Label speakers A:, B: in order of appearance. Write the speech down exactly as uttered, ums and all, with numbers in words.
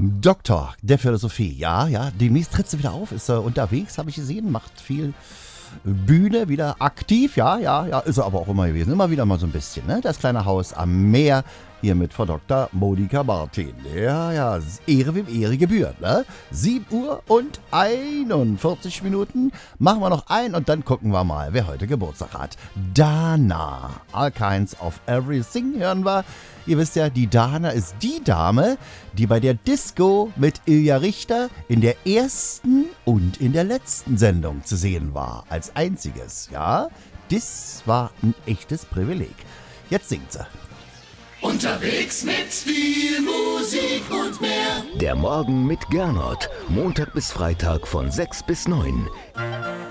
A: Doktor der Philosophie, ja, ja, demnächst tritt sie wieder auf, ist er unterwegs, habe ich gesehen, macht viel Bühne, wieder aktiv, ja, ja, ja, ist er aber auch immer gewesen, immer wieder mal so ein bisschen, ne, das kleine Haus am Meer, hier mit Frau Doktor Monika Martin, ja, ja, Ehre wem Ehre gebührt, ne, sieben Uhr und einundvierzig Minuten, machen wir noch ein und dann gucken wir mal, wer heute Geburtstag hat. Dana, All Kinds of Everything hören wir. Ihr wisst ja, die Dana ist die Dame, die bei der Disco mit Ilja Richter in der ersten und in der letzten Sendung zu sehen war. Als einziges, ja. Das war ein echtes Privileg. Jetzt singt sie.
B: Unterwegs mit viel Musik und mehr.
C: Der Morgen mit Gernot. Montag bis Freitag von sechs bis neun.